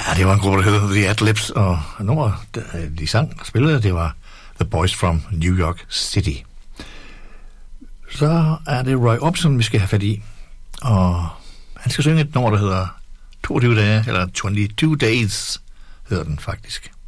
Ja, det var en gruppe, der hedder The Adlibs, og nummeret, de sang og spillede, det var The Boys from New York City. Så er det Roy Orbison, vi skal have fat i, og han skal synge et nummer, der hedder 22 dage, eller 22 Days hedder den faktisk.